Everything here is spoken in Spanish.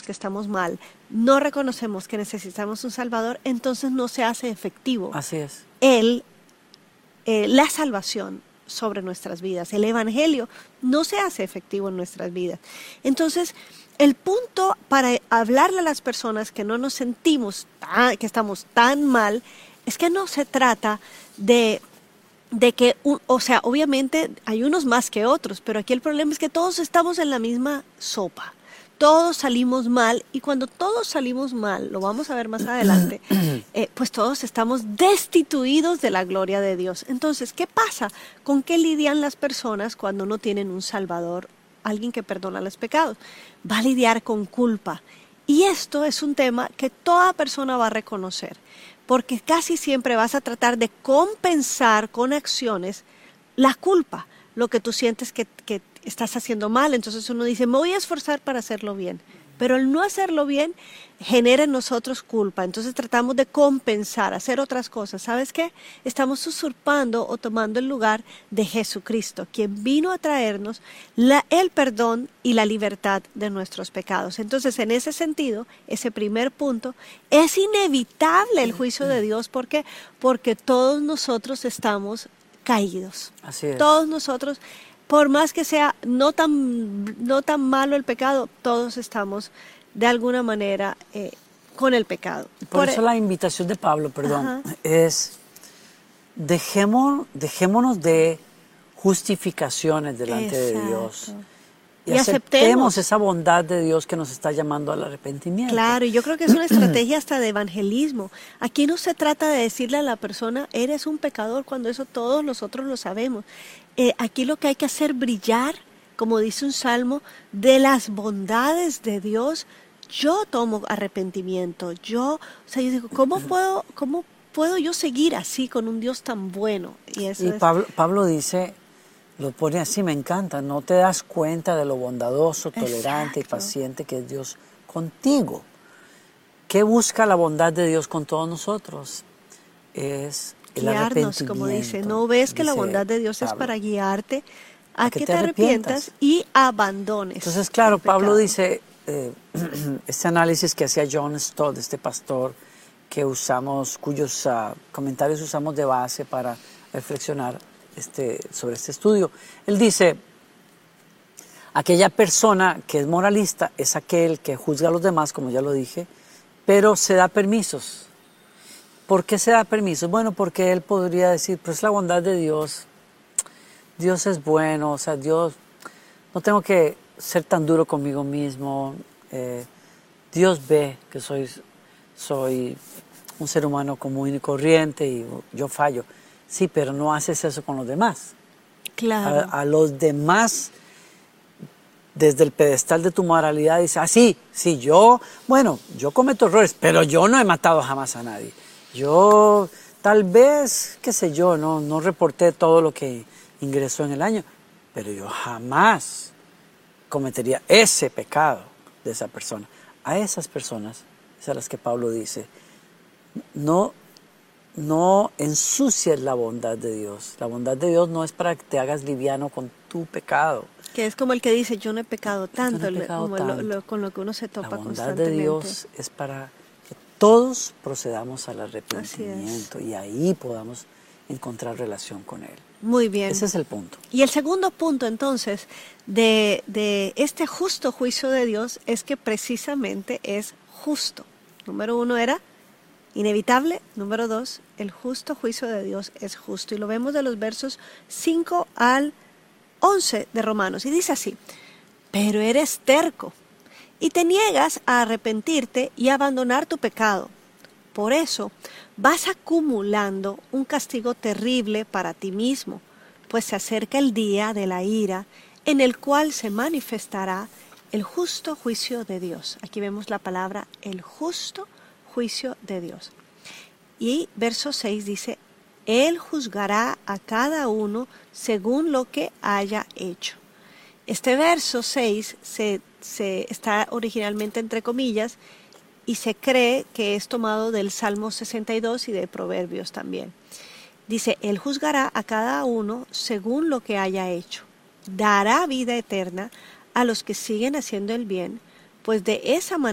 que estamos mal, no reconocemos que necesitamos un Salvador, entonces no se hace efectivo. Así es. La salvación sobre nuestras vidas. El Evangelio no se hace efectivo en nuestras vidas. Entonces, el punto para hablarle a las personas que no nos sentimos, que estamos tan mal, es que no se trata de que, o sea, obviamente hay unos más que otros, pero aquí el problema es que todos estamos en la misma sopa. Todos salimos mal, y cuando todos salimos mal, lo vamos a ver más adelante, pues todos estamos destituidos de la gloria de Dios. Entonces, ¿qué pasa? ¿Con qué lidian las personas cuando no tienen un Salvador, alguien que perdona los pecados? Va a lidiar con culpa. Y esto es un tema que toda persona va a reconocer, porque casi siempre vas a tratar de compensar con acciones la culpa, lo que tú sientes que estás haciendo mal. Entonces uno dice, me voy a esforzar para hacerlo bien, pero el no hacerlo bien genera en nosotros culpa. Entonces tratamos de compensar, hacer otras cosas. ¿Sabes qué? Estamos usurpando o tomando el lugar de Jesucristo, quien vino a traernos el perdón y la libertad de nuestros pecados. Entonces, en ese sentido, ese primer punto, es inevitable el juicio de Dios. ¿Por qué? Porque todos nosotros estamos caídos. Así es. Todos nosotros, por más que sea no tan malo el pecado, todos estamos de alguna manera con el pecado. Por eso la invitación de Pablo, es dejémonos de justificaciones delante de Dios. Y aceptemos esa bondad de Dios que nos está llamando al arrepentimiento. Claro, y yo creo que es una estrategia hasta de evangelismo. Aquí no se trata de decirle a la persona, eres un pecador, cuando eso todos nosotros lo sabemos. Aquí lo que hay que hacer brillar, como dice un salmo, de las bondades de Dios. Yo tomo arrepentimiento. Yo digo, ¿cómo puedo yo seguir así con un Dios tan bueno? Y Pablo dice, lo pone así, me encanta, no te das cuenta de lo bondadoso, tolerante y paciente que es Dios contigo. ¿Qué busca la bondad de Dios con todos nosotros? Es el arrepentimiento. Como dice, ¿no ves que la bondad de Dios es para guiarte a que te arrepientas y abandones? Entonces, claro, Pablo dice, este análisis que hacía John Stott, este pastor que usamos, cuyos comentarios usamos de base para reflexionar sobre este estudio. Él dice, aquella persona que es moralista es aquel que juzga a los demás, como ya lo dije, pero se da permisos. ¿Por qué se da permisos? Bueno, porque él podría decir, pues la bondad de Dios, Dios es bueno, o sea, Dios, no tengo que ser tan duro conmigo mismo, Dios ve que soy un ser humano común y corriente y yo fallo. Sí, pero no haces eso con los demás. Claro. A los demás, desde el pedestal de tu moralidad, dices, sí, yo cometo errores, pero yo no he matado jamás a nadie. Yo, tal vez, qué sé yo, no reporté todo lo que ingresó en el año, pero yo jamás cometería ese pecado de esa persona. A esas personas, es a las que Pablo dice, no ensucies la bondad de Dios. La bondad de Dios no es para que te hagas liviano con tu pecado. Que es como el que dice, yo no he pecado tanto, con lo que uno se topa constantemente. La bondad de Dios es para que todos procedamos al arrepentimiento y ahí podamos encontrar relación con Él. Muy bien. Ese es el punto. Y el segundo punto, entonces, de este justo juicio de Dios es que precisamente es justo. Número 1 era inevitable. Número 2, el justo juicio de Dios es justo. Y lo vemos de los versos 5 al 11 de Romanos. Y dice así, pero eres terco y te niegas a arrepentirte y a abandonar tu pecado. Por eso vas acumulando un castigo terrible para ti mismo, pues se acerca el día de la ira en el cual se manifestará el justo juicio de Dios. Aquí vemos la palabra el justo juicio de Dios. Y verso 6 dice, Él juzgará a cada uno según lo que haya hecho. Este verso 6 se está originalmente entre comillas y se cree que es tomado del Salmo 62 y de Proverbios también. Dice, Él juzgará a cada uno según lo que haya hecho. Dará vida eterna a los que siguen haciendo el bien, pues de esa manera